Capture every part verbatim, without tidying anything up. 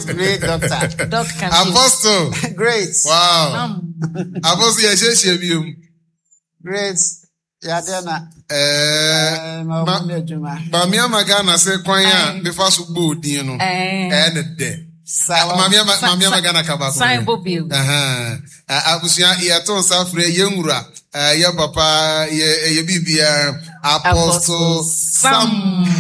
Great doctor. Doctor. Apostle. Great. Wow. Apostle, you share share you. Great. Yadena. Eh. Ma Mami amagana say kwanya before so good, you know. Eh the day. Mami mami amagana kaba. Sign Bobby. Aha. Abusia ya ton safre yenwura. Eh ya papa ye ye bibia Apostle Sam.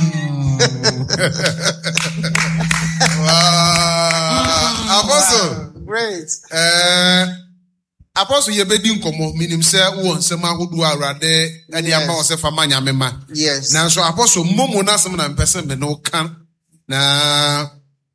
Wow. Apostle. Great. Eh Apostle ye bedi nkomo minim se wo nsem ahodo awrade e de ama wo se fama nyamema. Yes. Na so Apostle momo na asem na mpese me no kan na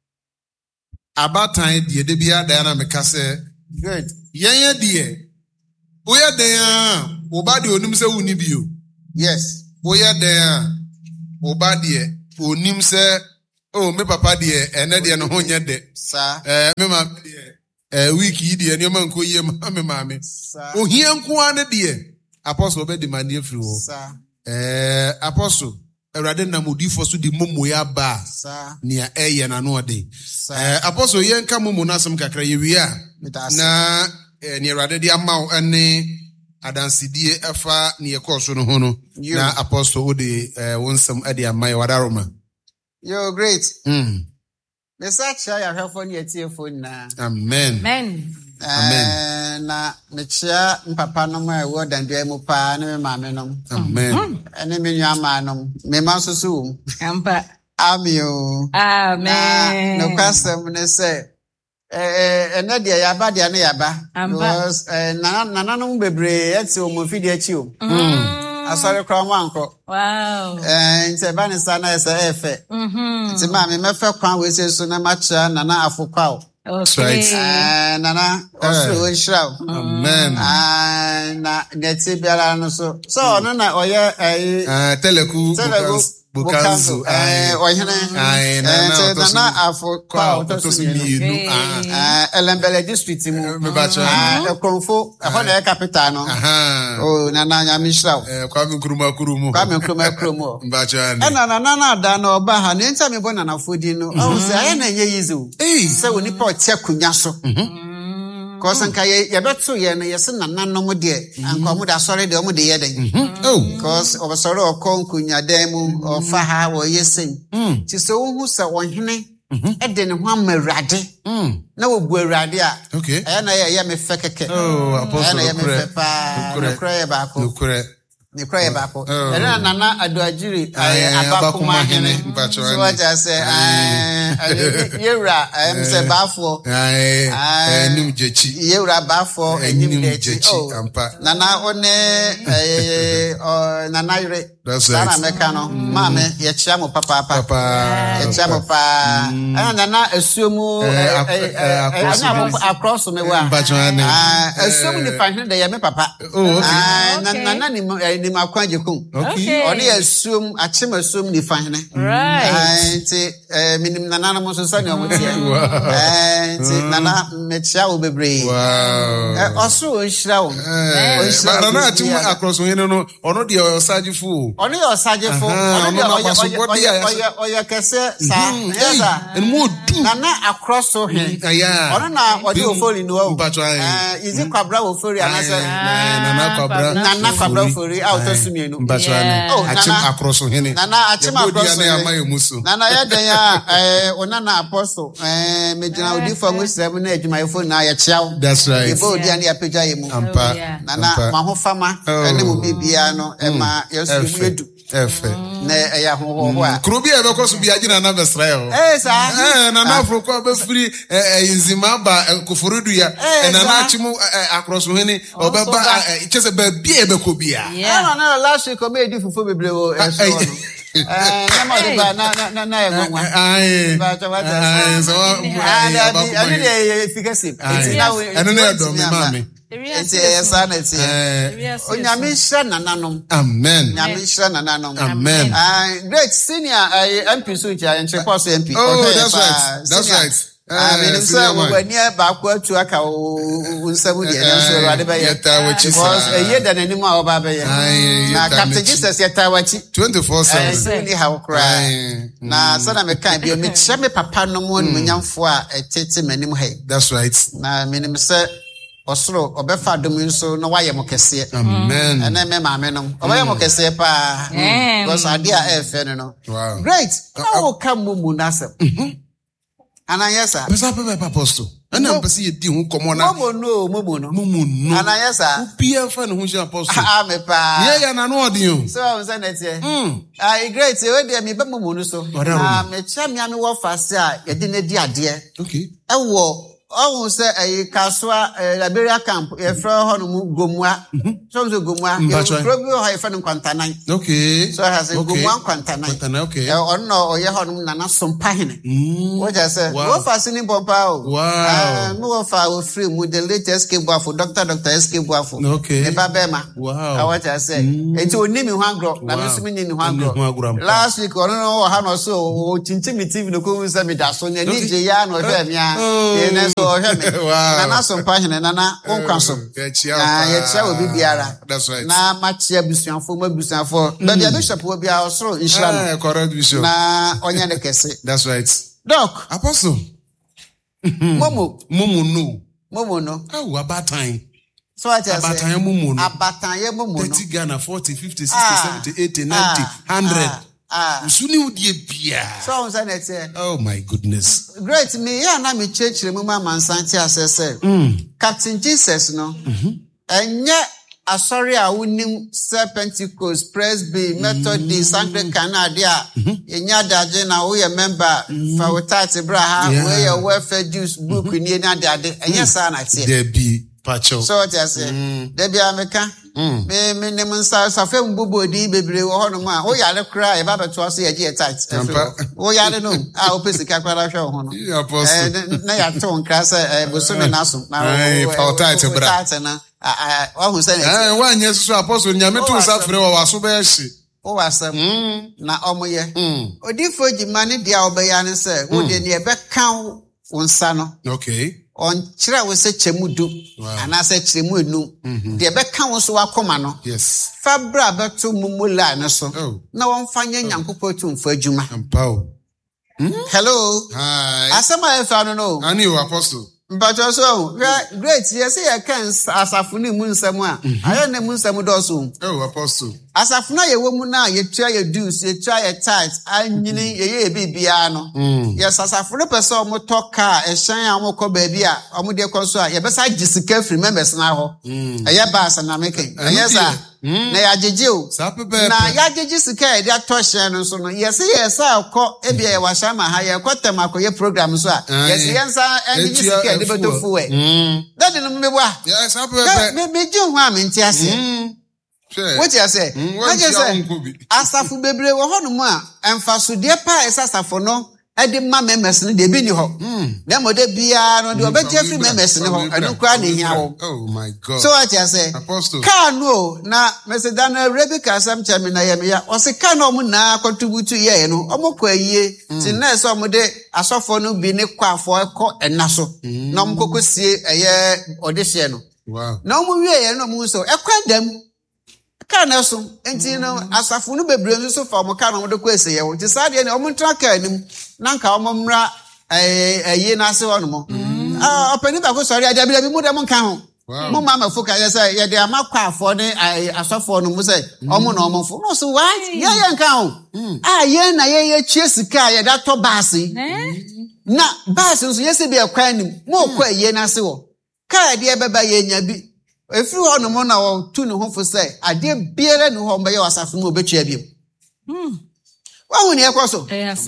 abatan de de bia da na meka se good. Yen ye de wo ye den a wo ba de onim se woni bio. Yes. Wo ye den a wo ba de onim se oh me papa de ene de no ho nye de. Sir. Eh me ma de eh week yi de ene ma nko ye ma me ma me. Ohia nko ane de Apostle be de mani afiri wo. Sir. Eh Apostle Erade na modifo so di momo ya ba. Sir. Nia eye na no de. Eh Apostle ye nka momo na asem kakra ye wi a. Na eh ni Erade di amaw ene adansidie efa ni ekoso no ho no. Na Apostle wo de eh wonsem ade amai wadaroma. You're great. Mm. The search I have phone yet phone na. Amen. Amen. Amen. Na me chia papa no ma wo dan dua mu pa na me maame no. Amen. Ene me nua ma no. Me ma so so. Ampa. Amio. Amen. No kwasem ne say eh ene de yaba de na yaba. Because eh nana nana no bebre eti o mo fidi achi o. Mm. Asori kra mo anko. Wow. Eh nse ba ne sa na ese efe. Mhm. Ti ma me me fe kwan we se so na ma cha nana afokwa o. Okay. Eh nana osu o shira. Amen. Ah na neti biara no so. So no na oye eh Ah teleku Bukanzu. Eh oyene. Ai na na nana afokwa o to so mi ah. Ah Elembele district mu. Me ba cha. Ah Ekonfo, e ho na capital no. Aha. Oh nana nya mi shira. Eh kwa mi nkuruma kurumu. Kwa mi nkuruma kurumu. Mba cha ni. E na nana na da na oba ha ne nta me bo nana fodi no. O se aye na nye yizu. Eh. Se woni pa otia kunya so. Mhm. Cause nka ye ye beto ye no ye se nana no mo de. Anka mo da sori de mo de ye den. Oh. Cause obasori okon kunya dan mu ofa ha wo yesen. Ti se wo hu se wohene e de ne ho amawrade. Na wo bu awrade a. Okay. E na ye ye me fe keke. Oh, Apostle. E na ye me fe pa. No kra ba ko. No kra. Ni kra ba ko. E na nana aduajiri abakoma hene. So what I say eh yewra em se bafo. Eh enim jechi. Yewra bafo enim jechi. Ampa. Nana one eh nana yure. That's right. Sana meka no. Mame ye chia mo papa papa. Papa. Ye chia mo pa. Eh nana asuomu eh across me wa. Ah asuomu ni fa hene de ye me papa. Oh okay. Ah nana ni ni makwaje kun. Okay. Oni asuom achim asuom ni fa hene. Right. Ah nti eh minim nana no mo so sani o mo tie. Eh nti nana me chia wo bebre. Wow. Eh oso o nhira wo. Eh nana achim across hene no ono de osagifo. Oni yo sajefo, oni yo oya kese sa eza. En mo du. Nana across so he. Aya. Oni na odi ofori ni wo. Eh, izi kwabra ofori anase. Nana kwabra. Nana kwabra ofori out osumie no. Oh, achim across so he. Nana achim across so he. Nana ya den ya eh onana apostle eh medina odi fo musrem na adwumayefo na ya chiaw. That's right. Ebo odi an ya pagya yemu. Ampa. Nana mahofama ene mo bibia no e ma yesu edu. Efe. Na eya ho ho a. Krobi e be koso bia gina na Israel. Eh sa. Eh na na afro ko be free eh inzima ba koforudu ya. Eh na na achimu across hene obeba chese ba bia e be ko bia. Na na last week o me di fufu bebre wo eso no. Eh na ma do ba na na na e nwa. Ai. Ba cha ba cha. Ai so ah ba ko. Ani dey efficacy. Enti na we. Eno na do me mama. Enti esa na ti. Onyame hira nananom. Amen. Nyame hira nananom. Amen. Ah great senior M P so cha enche course M P. Oh that's right. That's right. I mean, so when near backward to aka unsabu de so rade be yeta because a year than any more baba na Captain Jesus yeta wachi twenty-four seven say how cry na sana me kan bi me kye me papa no mo nyamfo a etete manim hai. That's right. Na menim say osoro obefa dom nso no waye mo kese. Amen. Ene me maame no obaye mo kese pa because ade a e fe no. Wow. Great. How come mumu nasem? Anayesa. Pesa pepe apostle. Ana mpese ye di hu komo na. Momo no, momo no. Mumu no. Anayesa. Ubia fa ne hu hye apostle. Ah me pa. Ye ya na no odin. So I was saying that. Mm. Ah, great. We dey me be mumu no so. Ah, me cha me ame wo fase a ye de na di ade. Okay. E wo oh say eh kaswa Liberia camp e fra ho no mu gomua. So so gomua. E probi ho e fa no kwantanan. Okay. So has a gomua kwantanan. Kwantanan okay. E onno o ye ho no nana sompa hene. Mm. What I say? Wo fase ni pompa o. Wow. Ah, me wo fa wo free mu the latest escape buafo Doctor Doctor escape buafo. Okay. Me ba be ma. Wow. What I say? Enti oni mi ho agro, na me so mi ni ho agro. Last week ono no ha no so o tinchimi T V no ko say me da so na ni je ya no hwe me a. E na so hwe me. Nana sompa hene nana wonkwa so. Ah, ye chia obi biara. That's right. Na ma chia busuanfo ma busuanfo. Na dia bishop wo bia osoro insha no. Ah, correct bishop. Na onya ne kese. That's right. Doc, apostle. Momo. Momo no. Momo no. Ah, abatan. So what I say? Abatan momo no. Abatan ye momo no. thirty Ghana, forty, fifty, sixty, seventy, eighty, ninety, one hundred. Ah. Usuni udie bia. So I'm saying that. Oh my goodness. Great. Me ya na me church re mu ma mansanti asese. Mm. Captain Jesus no. Mhm. Enye asori a wonim se Pentecost, Presby, Methodist, Anglican adia. Enya daje na wo ye member fa without Abraham, we ye welfare dues book ni na dade. Enye sa na tie. There be pacho. So what I say? There be America. Me me ne munsa safe mbobodi bebre wo ho no ma wo yare kra e ba beto so ye je tight wo yare no a opesi ka kra hwe ho no eh na ya to nkra se eh boso ne naso na wo tight bra tight na ah wo hu se ne eh wa nye so apostle nyame to sa frɛ wo waso ba hye wo wasam na omoye odifo gima ne dia obeya ne se wo de ne e be kan wo nsa no. Okay. On chira we se chemudu ana se chiremu enu de be ka wo so akoma no. Yes. Fabra beto mumula ne so na won fanya nyankopɔ tumfo adwuma. Ampao. Hello. Hi. Asema e fa no no. Ani o apostle. But also great yes e kan asafo ni mu nsɛm a aye ne mu nsɛm do so. Oh apostle. Asafo na ye wo mu na ye tua ye dues ye tua ye tithes anyini ye ye bibia no. Yes asafo no pese o mo toka e hyan a mo kɔ ba bi a o mo de kɔ so a ye besa gisika free members na ho. Eye ba asa na meken. Yes sir. Na ya jeje o. Na ya jeje sika e dia to hyan no so no. Yes yes a kɔ e bia ye wa hyan ma ha ye kɔ tem akɔye program so a. Yes yensa enyi sika de beto fuwe. That no me bua. Yes happy. Me me ji ho a me nti ase. What you say? What you say? Asafu bebre wo ho no mu a emfaso de pa esasafo no e de ma members no de bi ni ho. Na mo de bia no de obetia free members ni ho enu kwa na hia wo. Oh my God. So what you say? Apostle. Ka no na Mesedana Rebecca Sam chami na yem ya. O se ka no mu na contribute ye no. O mo kwa yie. Ti na so mo de asofo no bi ne kwa afo ekọ enaso. Na mo kokosie eye odehye no. Wow. Na mo wie ye no mu so ekwa dam. Kana so enti no asafo no bebre nso so fa mo ka no de ko ese ye wo ti sa de ne o mo tra ka anim na nka o mo mra eh eh na se wono mo ah opani ba ko sori adia bi bi mu de mo nka ho mo mama fo ka ye say ye de amakwa afo ne asafo no mo say o mo na o mo fo no so what ye ye nka ho ah ye na ye ye chie sika ye da to baasi na baasi nso ye se bi akwa anim mo ko ye na se wo ka de beba ye nya bi If you want to know to know for say, I did beer and home by your assassin will bet you. Hmm. Well, when you are so,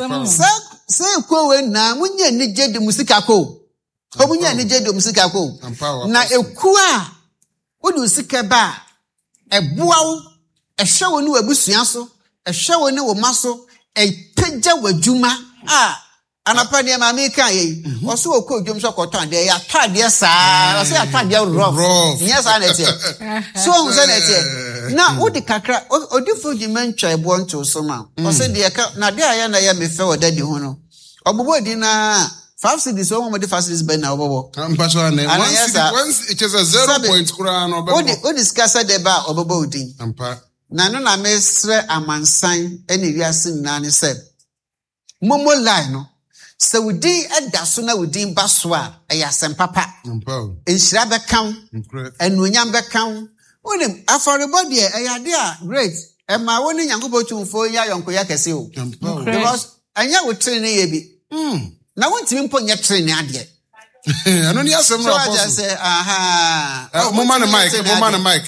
say, go in now when you need the musicaco. How when you need the musicaco. Now, a qua would you seek a bar, a bow, a show new a busiasso, a show new muscle, a picture with Juma. Ah. Anapania mamika ye oso okọ dwom so koton de ya tade saa o se atade rough yes anete so on se nete na odi kakra odifo gimantwa ebo nto so ma o se de ka na de aya na ya me fe odadi ho no obobo di na Five cities, one more the facilities by now. I'm passionate. Once it is a zero point crown or what discuss the bar or boating. Nano na mesre amansan any yasin nani said. Momo lino. So we did a dasuna with Dean Baswa, a yasan papa. In Shraba count and Winyamba count. When him, after the body, a idea, great. And my one young go to for ya young Koyakasio. Because I know what training ye be. Now, what you put your training yet? I don't hear some. So I just say, aha. Oh, Mama Mike, Mama Mike.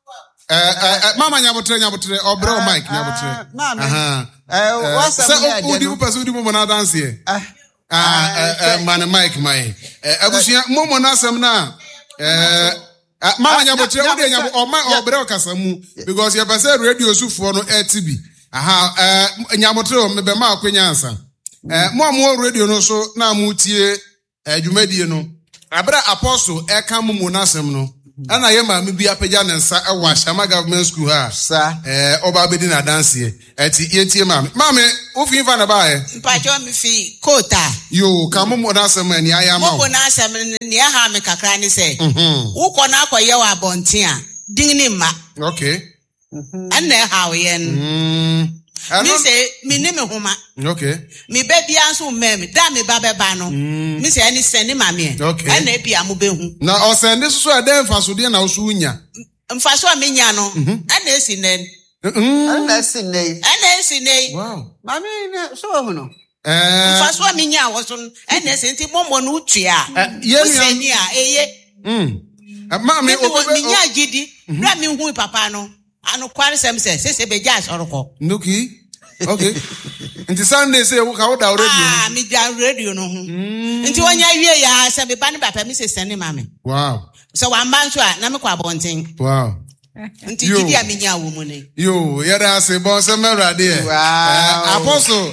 Uh, Mama Yabotre, Yabotre, or Bro Mike, Yabotre. Mama, what's up? Who do you pursue the woman dance here? Ah, Man Mike, my. I was here, Momo Nasam now. Mama Yabotre, or my or Bro Casamu, because you have said radio soup for no L T B. Aha, Yabotre, maybe Mark Quinyansa. More more radio no so na mutie adwumadi no abra apostle e ka mo monasem no ana ye ma me bia pagya ne nsa e wa Shama government school ha sa eh oba bedi na dance e ati yetie ma me ma me ofin fa na ba e mpacho me fi kota yo ka mo monasem ani aya ma mo monasem ni aha me kakra ni se wo ko na akoye wa bonten a din ni ma okay ana ha wo ye no mi say mi ni me homa okay mi baby anso mem da me ba be ba no mi say ani send ma me okay ana e bia mo be hu na o send so so dem fa so de na so unya mfa so me nya no ana esi nen ana esi nei ana esi nei wow mami so hu no eh mfa so me nya wo so ana esi nti mommo no utua ye ni a eye mm mami o me nya gidi bra mi hu papa no anu kware sem se se se be jas oroko nuki okay nti Sunday say wo ka wo da radio ah mi da radio no hu nti wonya wie ya se be ba ne papa mi se sene ma me wow so wa mba nso a na me kwa bonten wow nti gidi a me nya wo mu ne yo ye da se bon se merade e apostle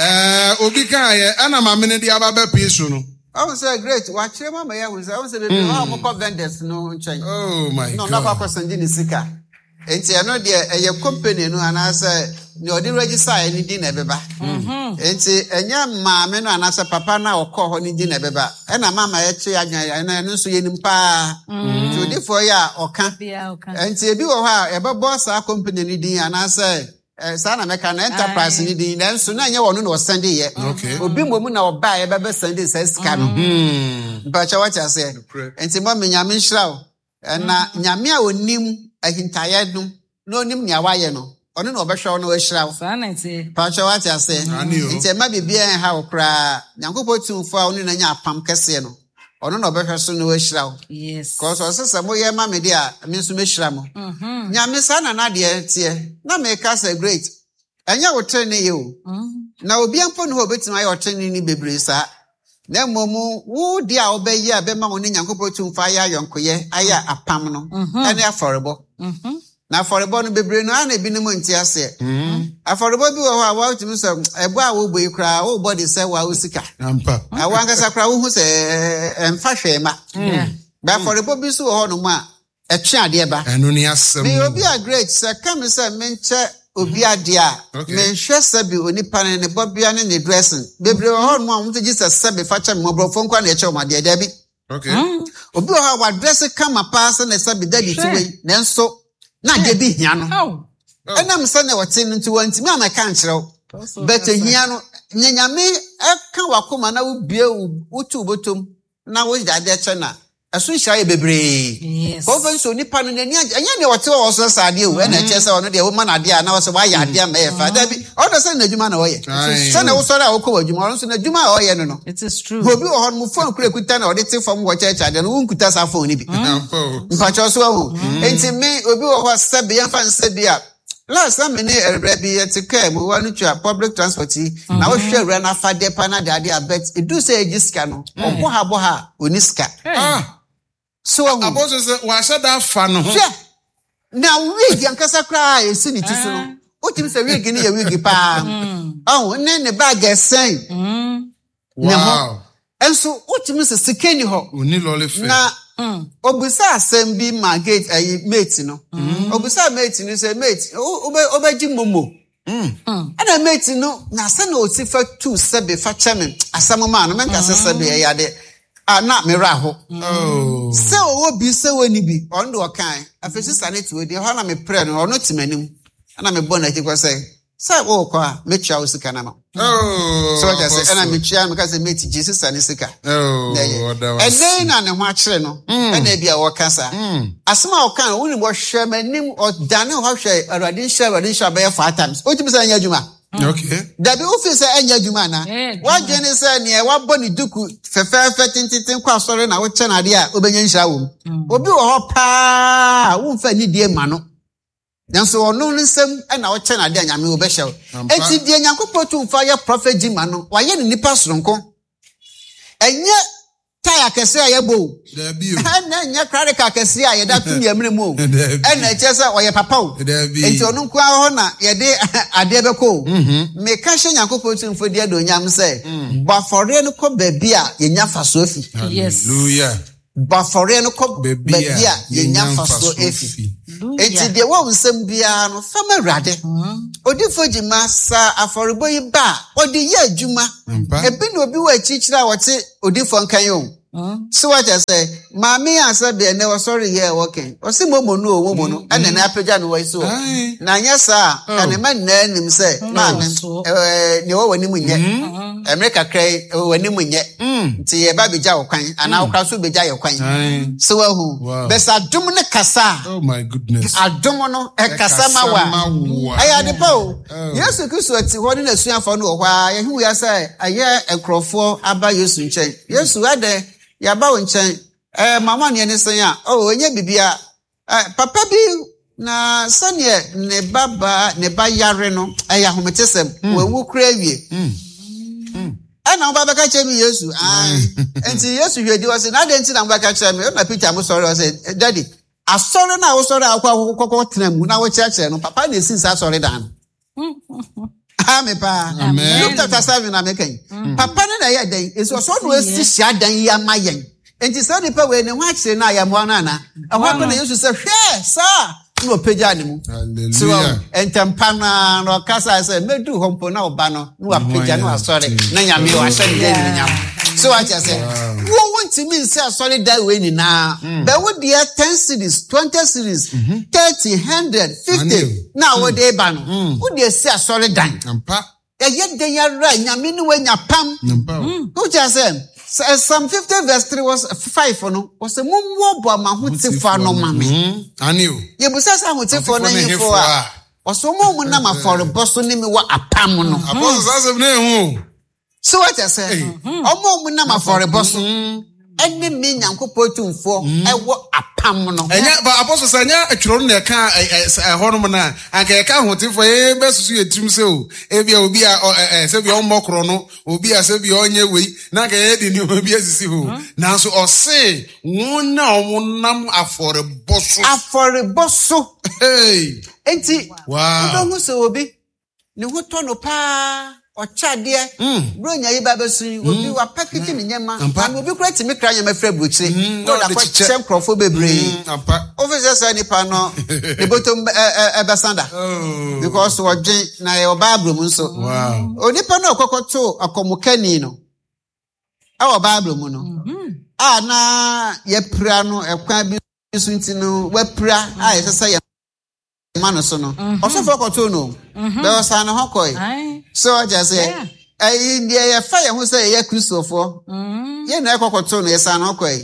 eh obi kan ye ana ma me ne dia ba ba peso no I was say great. Watch him, mama. I was. I was say, "How much vendors no change?" Oh my no, God! No, not for sending the sika. Enti ano de eye company no anasa ne odi register any din na beba. Mhm. Enti enya maame no anasa papa na okọ ho ni din na beba. E na mama ye che adwan na no so yenim pa. Mhm. Odi for ya oka. Enti ebi wo ha e bebo sa company ni din anasa eh sa na meka na enterprise ni din na nso na nya wo no na send ye. Obi momu na oba ye beba send say sika no. Mhm. Ba cha wacha say. Enti mo me nyame nhira wo. Na nyame a onim ahintaye no no nim nya waye no ono na obehwe no ahira wo sa na nti pacho wati ase nti ma bibia en ha okra nyankopɔ tumfo a ono na nya apam kese no ono na obehwe so no ahira wo yes cause osesa mo ye ma me dia me nso mehira mo mhm nya me sa na na de tie na me ka say great anya wo trene ye o na obi ampo no obetima ye otrene ni bebre sa na momu wo dia obeyi a be ma wo ne nyankopɔ tumfo aya yonkoye aya apam no ene aforebo mhm na aforebo no bebre no ana bi no nti ase mhm aforebo bi wo ho a wa utimi so ebo a wo boyi kra wo body say wa usika ampa awanka sakra wo hu se emfa hwema mhm ba aforebo bi so ho no mu a etwe ade ba eno ni asem me obi a great say come say menche obi ade a menhwe sabi onipa ne ne bobia ne ne dressing bebre ho no a wo Jesus sabi facha mobrofo nkwa na eche o made ade bi okay obi ho wa dress kama pass na sabi daddy tiwe nenso na de bi hia no enam se na wote nti wantimi amaka nkyerɛw but hia no nyanyame eka wakoma na wo bie wo tu botom na wo jade che na aso hia ye bebre yes conference onipa no nani anya ne wote wo so sade o na che se ono de wo ma na de a na wo so wa ya de ma ye fa da bi odo se na dwuma na wo ye se na wo so ra wo ko wadwuma ono so na dwuma wo ye no no it is true obi wo hon mu phone kure kuta na ode te fam wo che cha de no wo nkuta sa phone ni bi mpacho so wo enti me obi wo ho sabe ya fa nsabe a last time ne erebi etike mu wanu twa public transport na wo hwe re na fa de pa na de ade abet edu se egiska no obo ha bo ha oniska ah so abozo se wa shada fa no na wig yankasa kra esi ni tiso no otim se wig ni ye wig pa oh ne ne bag esen wow enso otim se sikeni ho oni lole fe na obusa asem bi ma gate ayi mate no obusa mate ni se mate obe obeji momo ana mate no na se na osifa tu sebe fa cheme asamoma no menka se sebe ya de ana mera ho Oh. se owo bi se woni bi on do kan afesi sane tu odi ho na me pre no ono timanim ana me bona ti kwa se se wo kwa me twa osika na ma Oh. so I say ana me twa me ka se mate Jesus sane sika Oh. and then na ne ho akere no ana bia wo kasa asema wo kan woni bo hwe manim o dane ho hwe arade hwe arade hwe be five times o ti bi se anya djuma. Okay. Dabi office enya djuma na wa gene se ne wa bɔ ne duku fefefe tintintin kwa sɔre na wo kye na de a obenya nhira wo obi wo ho pa wo mfa ni die ma no nanso ono nsem na wo kye na de anyame wo bɛhyɛ enti die nyankopɔ tu mfa ye prophet jima no wa ye ne nipa soronko enye taya kese a yebo Dabi o. na nya krade ka kese a yeda tumi amene mu ena eche se oye papa o enti onu nko ho na yede ade beko me ka hye nyankopɔ tu mfo de do nyam se bafore no ko baby a yenya faso afi Hallelujah. bafore no ko baby a yenya faso afi enti de wo nsem bia no fama rade odifo jima sa aforebo yi ba odi ye adwuma ebi no obi wa chichira wote odifo nkan yo so what I say mami asa be ne was sorry here working o si momo no owo mo no ene na apagya no wai so na nya sa ene ma na nim say mami eh ne wo wani mu nye America krai wani mu nye nti ye ba beja wo kwan ana wo kraso beja ye kwan so wa hu besa dum ne kasa. Oh my goodness. Adom no e kasa ma wa aya de pa o Yesu Kristo ati ho ne na suafo no wo hwa ye hu ya say aye enkrofo aba Yesu nchen Yesu ade ya ba wo nchen eh mama ne ne sen a o onye bibia eh papa bi na sane ne baba ne ba yare no aya hometesem wewu kura wie ana baba ka chemi Yesu ah enti Yesu hwedi wo se na de enti na baba ka chemi na Peter mo sorry wo se daddy asori na wo sorry akwa kokoko tram na wo chiache no papa na esi sa sorry dan Amen pa. Luke chapter seven na mekan. Papa ne na ye dan. Esi so no esi hia dan ya mayen. Enti so de pa we ne ho akire na ya mo na na. Ehwa pa na Yesu se hwe sa no pagya ne mu. Hallelujah. Entempa na no kasa se medu hompo na oba no no apagya no asori na nyame o ahye de ne nyam. So I just say wo want me say asori da we ni na. Be wo dia ten series, twenty series, thirty, one hundred, fifty. Na wo de ba no. Wo dia say asori dan. Ampa. E ye den ya ra nyame ni we nya pam. Ampa. Who just say Psalm fifty verse three was five no. Was a mumwo bo ma ho tifa no mame. Ani o. Ye busa sa ho tifo na hifo a. Was so mo na ma for boso ni mi wa apam no. Apostle sasem na ehu. So what I say, omo mu na ma for boso. Ene me nyankopɔ tumfo ewo apam no. Enya ba apostle sanya atworo na ka ehɔ no na anka ka hotifo e besusu etim se o e bia obi a se bia ommokro no obi a se bia onye wei na ka ye di ni obi asisi ho na so ɔse won na wonam afore boso afore boso hey enti wow ndo hu se obi ne ho to no pa Ochade, bro nya yiba besu obi wa package ni nyema and obi kura timi kra nyema fra bruchire no da kwa chem crofo bebre ampa officer say nipa no the bottom e besanda because wodwen na e oba abrom nso wow onipa no okokoto akomukani no e oba abrom no ah na ye pra no ekwa bi su ntino wa pra ah yesesa ye mano so no also for koto no be osa na hokoi so I just say eh ndie ye fa ye ho say ye Kristofo ye na ekokoto no yesa na hokoi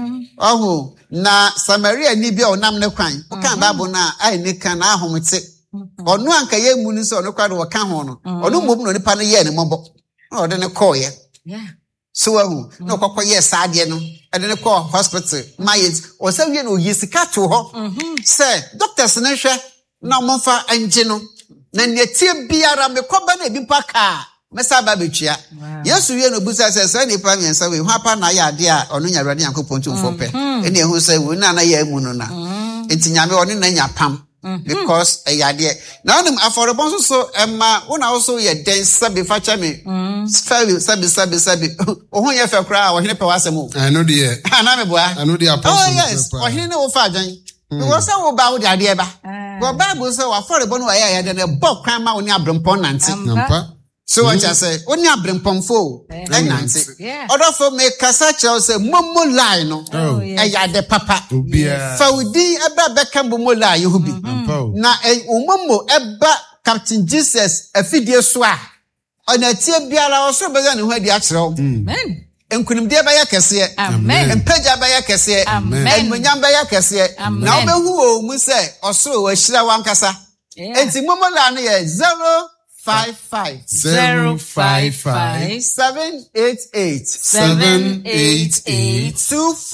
ohu na Samaria ni bia onam ne kwan o kan Bible na ai ne kan na ahomte onu anka ye mu ni so no kwa do ka ho no onu mom no nipa no ye ne mobo o de ne call ye yeah so ohu no kokko ye saade no e de ne call hospital mayet o say we no yisika to ho say doctors ne hwe na monfa anje no na netie biara me koba na bi paka mesa ba betwia Yesu wie no busa se se nipa miensa we hu apa na ya ade a ono nya Awurade Yankopɔn tumfo pe ene ehu se we na na ya mu no na enti nyame ono na nya pam because e ya de na onim aforebo so so ema una also ye den sabi facha me sabi sabi sabi sabi ohun ye fe kra ohene pe wasem o I know the ana me boa I know the apostle oh yes ohene ne wo fa adwan because wo ba wo de ade ba Go Bible say wa for bon wa ya de na bok kran ma oni abrempon nante. Nampa. So what you say? Oni abrempon fo. E nante. Other for me kasa che say momo lie no. E ya de papa. Obia. Fa udi eba beka momo lie you bi. Na e momo eba Captain Jesus afidie so a. Ona tie biara o so be ga ne ho adi a kire o. Amen. Enkunimde ba ya kese. Amen. Empeja ba ya kese. Amen. Enmunyam ba ya kese. Na obehu o mu se osoro wa hira wankasa. Enti momo la no ye zero five five zero five five seven eight eight seven eight eight two